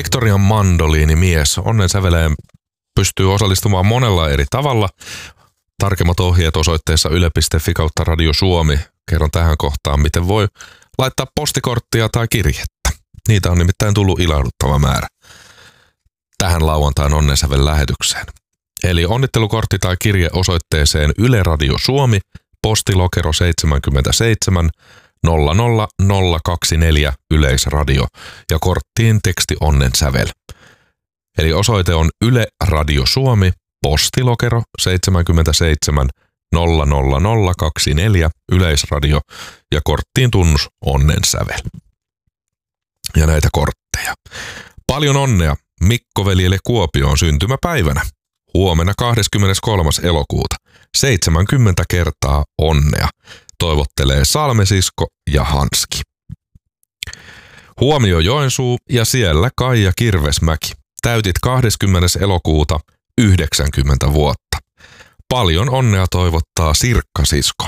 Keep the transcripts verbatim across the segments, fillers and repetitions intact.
Victorian mandoliinimies. Onnensäveleen pystyy osallistumaan monella eri tavalla. Tarkemmat ohjeet osoitteessa yle piste fi kautta Radio Suomi. Kerron tähän kohtaan, miten voi laittaa postikorttia tai kirjettä. Niitä on nimittäin tullut ilahduttava määrä tähän lauantain Onnensävel lähetykseen. Eli onnittelukortti tai kirje osoitteeseen Yle Radio Suomi, postilokero seitsemänkymmentäseitsemän nolla nolla nolla kaksikymmentäneljä Yleisradio ja korttiin teksti Onnensävel. Eli osoite on Yle Radio Suomi, postilokero seitsemänkymmentäseitsemän nolla nolla nolla kaksikymmentäneljä Yleisradio ja korttiin tunnus Onnensävel. Ja näitä kortteja. Paljon onnea Mikko-veljelle Kuopioon syntymäpäivänä. Huomenna kahdeskymmeneskolmas elokuuta. seitsemänkymmentä kertaa onnea. Toivottelee Salmesisko ja Hanski. Huomio Joensuu ja siellä Kaija Kirvesmäki. Täytit kahdeskymmenes elokuuta yhdeksänkymmentä vuotta. Paljon onnea toivottaa Sirkka-sisko.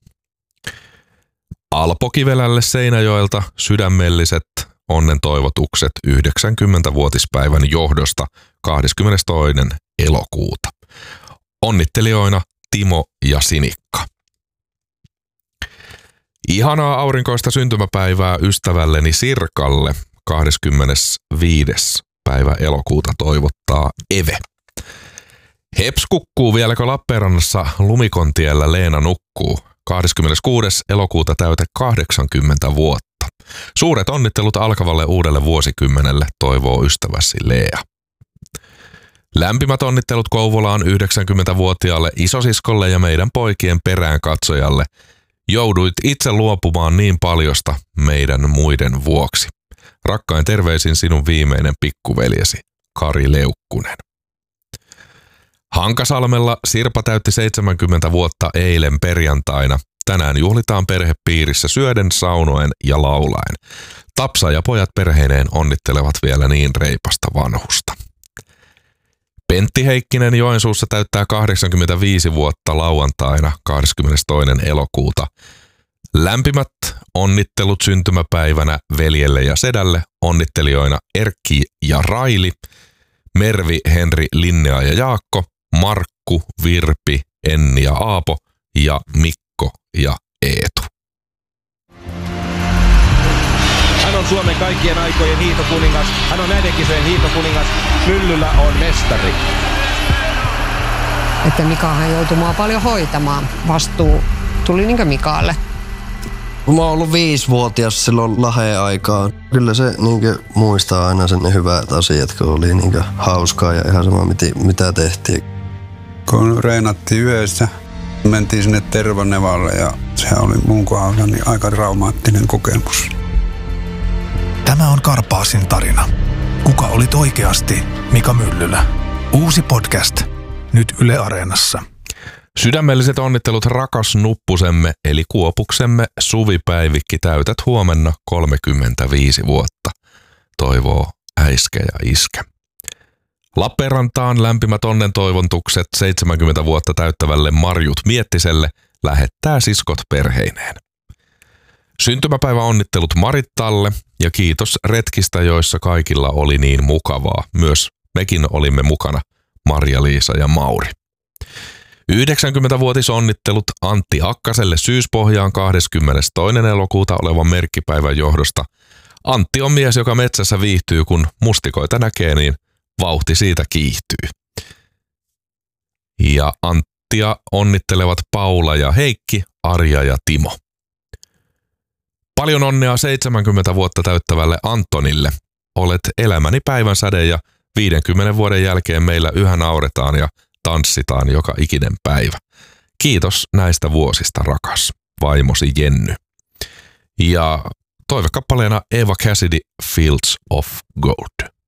Alpo Kivelälle Seinäjoelta sydämelliset onnen toivotukset yhdeksänkymmentävuotispäivän johdosta kahdeskymmenestoinen elokuuta. Onnittelijoina Timo ja Sinikka. Ihanaa aurinkoista syntymäpäivää ystävälleni Sirkalle. kahdeskymmenesviides päivä elokuuta toivottaa Eve. Heps kukkuu vieläkö Lappeenrannassa Lumikontiellä Leena nukkuu. kahdeskymmeneskuudes elokuuta täytä kahdeksankymmentä vuotta. Suuret onnittelut alkavalle uudelle vuosikymmenelle, toivoo ystäväsi Lea. Lämpimät onnittelut Kouvolaan yhdeksänkymmentävuotiaalle isosiskolle ja meidän poikien perään katsojalle. Jouduit itse luopumaan niin paljosta meidän muiden vuoksi. Rakkain terveisin sinun viimeinen pikkuveljesi, Kari Leukkunen. Hankasalmella Sirpa täytti seitsemänkymmentä vuotta eilen perjantaina. Tänään juhlitaan perhepiirissä syöden, saunoen ja laulaen. Tapsa ja pojat perheineen onnittelevat vielä niin reipasta vanhusta. Pentti Heikkinen Joensuussa täyttää kahdeksankymmentäviisi vuotta lauantaina kahdeskymmenestoinen elokuuta. Lämpimät onnittelut syntymäpäivänä veljelle ja sedälle, onnittelijoina Erkki ja Raili, Mervi, Henri, Linnea ja Jaakko, Markku, Virpi, Enni ja Aapo ja Mikko ja Eetu. Hän on Suomen kaikkien aikojen hiihtokuningas. Hän on näiden kisojen hiihtokuningas. Myllyllä on mestari. Että Mikahan joutui mua paljon hoitamaan. Vastuu tuli niinkö Mikaalle. Mä oon ollut viisivuotias silloin Laheen aikaan. Kyllä se niinkö muistaa aina sen ne hyvät asiat, kun oli niinkö hauskaa ja ihan sama mitä tehtiin. Kun reenattiin yössä, mentiin sinne Tervanevalle ja se oli mun kohdalla niin aika traumaattinen kokemus. Tämä on Karpaasin tarina. Kuka olit oikeasti Mika Myllylä? Uusi podcast, nyt Yle Areenassa. Sydämelliset onnittelut rakas nuppusemme eli Kuopuksemme Suvi Päivikki, täytät huomenna kolmekymmentäviisi vuotta, toivoo äiskä ja iskä. Lappeenrantaan lämpimät onnen toivontukset seitsemänkymmentä vuotta täyttävälle Marjut Miettiselle lähettää siskot perheineen. Syntymäpäivä onnittelut Marittalle ja kiitos retkistä, joissa kaikilla oli niin mukavaa. Myös mekin olimme mukana, Marja-Liisa ja Mauri. yhdeksänkymmentävuotisonnittelut Antti Akkaselle Syyspohjaan kahdeskymmenestoinen elokuuta olevan merkkipäivän johdosta. Antti on mies, joka metsässä viihtyy, kun mustikoita näkee, niin vauhti siitä kiihtyy. Ja Anttia onnittelevat Paula ja Heikki, Arja ja Timo. Paljon onnea seitsemänkymmentä vuotta täyttävälle Antonille. Olet elämäni päivän säde ja viidenkymmenen vuoden jälkeen meillä yhä nauretaan ja tanssitaan joka ikinen päivä. Kiitos näistä vuosista, rakas vaimosi Jenny. Ja toivekappaleena Eva Cassidy, Fields of Gold.